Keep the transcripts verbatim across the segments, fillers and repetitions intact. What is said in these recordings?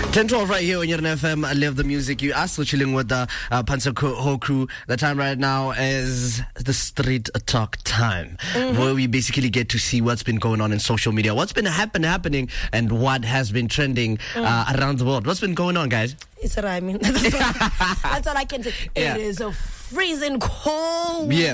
ten twelve right here on your F M. I love the music. You are still chilling with the uh, Panzer Ho crew. The time right now is the street talk time, mm-hmm. where we basically get to see what's been going on in social media, what's been happen, happening, and what has been trending uh, mm. around the world. What's been going on, guys? It's rhyming. That's, that's all I can say. Yeah. It is a freezing cold. Yeah.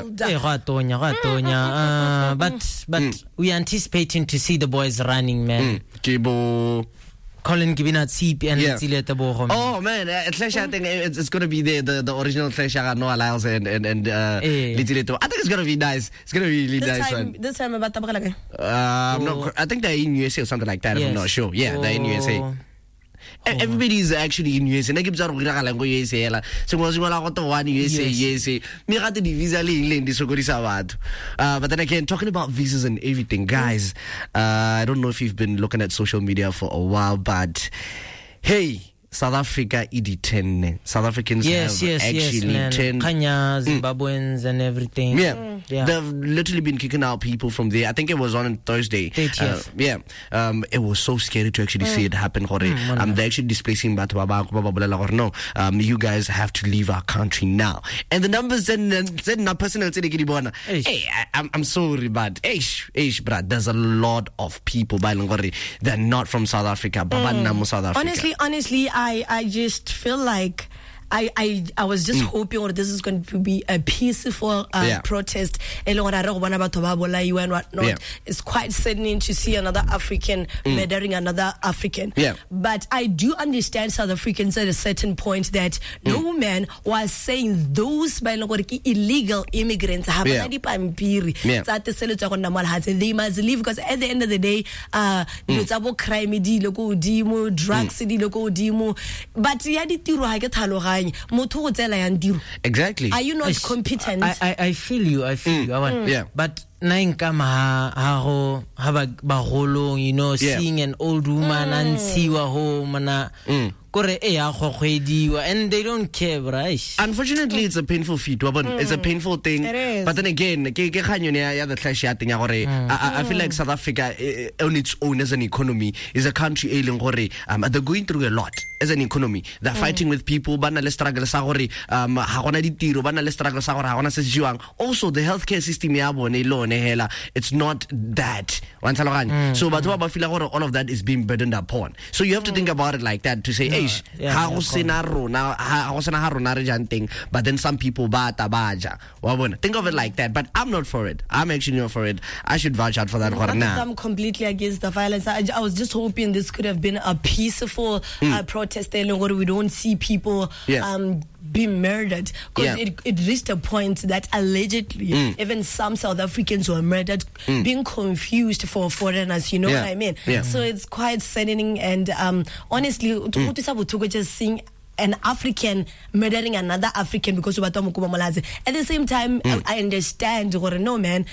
uh, but but mm. we are anticipating to see the boys running, man. Mm. Colin Gibinat C P and yeah. Oh man, uh, Clash, I think it's, it's gonna be the the, the original Clash, Noah Lyles and and and uh, hey. I think it's gonna be nice. It's gonna be really this nice. Time, one. This time about Tabaka. Uh, I'm not. I think they're in U S A or something like that. Yes. I'm not sure. Yeah, oh. they're in U S A. Oh. Everybody is actually in U S A. Nagib zaro gira galang go U S A la. Sengwa sengwa la go to one U S A U S A. Me gate di visa le le ndi sokodisa batho. Uh but then again, talking about visas and everything, guys. Uh I don't know if you've been looking at social media for a while, but hey, South Africa E D ten. South Africans yes, have yes, actually yes, ten Kenya, Zimbabweans mm. and everything. Yeah. Mm. yeah. They've literally been kicking out people from there. I think it was on Thursday. Uh, yeah. Um, it was so scary to actually mm. see it happen. Mm, um, they're actually displacing no, um, you guys have to leave our country now. And the numbers then not personal hey, I, I'm I'm sorry, but eish, eish, brad, there's a lot of people by they're not from South Africa. Mm. South Africa. Honestly, honestly, I, I just feel like I, I I was just mm. hoping or this is going to be a peaceful uh, yeah. protest. And whatnot. Yeah. It's quite saddening to see another African mm. murdering another African. Yeah. But I do understand South Africans at a certain point that mm. no man was saying those illegal immigrants have yeah. yeah. they must leave because at the end of the day, uh, mm. crime, drugs, mm. but yeah, exactly. Are you not I, competent? I, I, I feel you. I feel mm. you. I want, mm. Yeah. But nainka ha ha have a baholo, you know, yeah. seeing an old woman mm. and see wa home and mm. and they don't care, right? Unfortunately, it's a painful feat. Mm. It's a painful thing. It is. But then again, mm. I, I feel like South Africa, on its own as an economy, is a country um, they're going through a lot as an economy. They're mm. fighting with people. Um, also, the healthcare system, it's not that. Mm. So, but I feel like all of that is being burdened upon. So you have to think about it like that to say, hey, yeah, yeah, but then some people bata baja. Think of it like that. But I'm not for it. I'm actually not for it. I should vouch out for that. I'm completely against the violence. I, I was just hoping this could have been a peaceful mm. uh, protest. We don't see people yeah. um, be murdered because yeah. it, it reached a point that allegedly mm. even some South Africans were murdered, mm. being confused for foreigners. You know yeah. what I mean? Yeah. So it's quite saddening. And um, honestly, mm. just seeing an African murdering another African because of at the same time, mm. I, I understand. No man.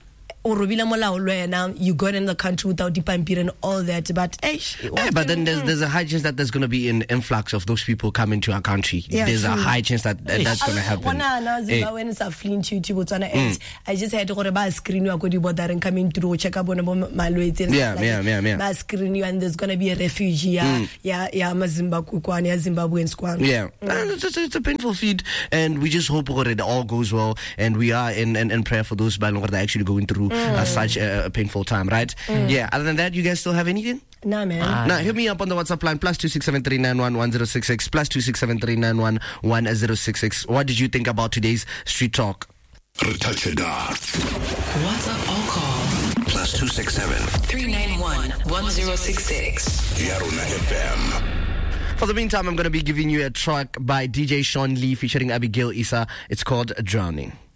Now you got in the country without Dipampir and all that, but hey, yeah, but then there's there's a high chance that there's going to be an influx of those people coming to our country. Yeah, there's true. a high chance that uh, that's going to happen. Hey. Mm. I just had to screen you and coming through check up on my yeah, like yeah, yeah, yeah. screen you and there's going to be a refugee. Mm. Yeah, yeah, Zimbabwean. Yeah, mm. it's, it's, it's a painful feat, and we just hope that it all goes well, and we are in in, in prayer for those that are actually going through. Mm. Uh, such a, a painful time, right? Mm. Yeah. Other than that, you guys still have anything? No, man. Ah. Now, hit me up on the WhatsApp line plus two six seven three nine one one zero six six plus two six seven three nine one one zero six six. What did you think about today's street talk? WhatsApp or call plus two six seven three nine one one zero six six. Yarona F M. For the meantime, I'm going to be giving you a track by D J Sean Lee featuring Abigail Issa. It's called Drowning.